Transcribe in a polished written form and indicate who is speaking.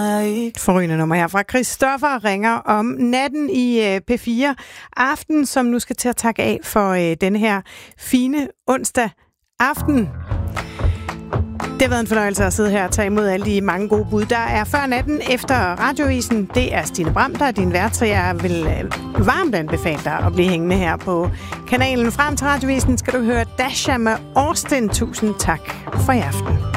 Speaker 1: Forrygende nummer her fra Christoffer ringer om natten i P4 Aften, som nu skal til at takke af for denne her fine onsdag aften. Det har været en fornøjelse at sidde her og tage imod alle de mange gode bud. Der er før natten efter Radioavisen. Det er Stine Bram, der er din vært, så jeg vil varmt anbefale dig at blive hængende her på kanalen. Frem til Radioavisen skal du høre Dasha med Austin. Tusind tak for i aften.